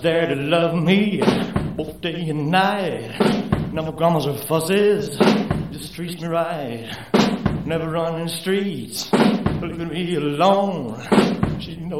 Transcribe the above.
there to love me both day and night. No grumbles or fusses, just treats me right. Never running the streets, leaving me alone. She knows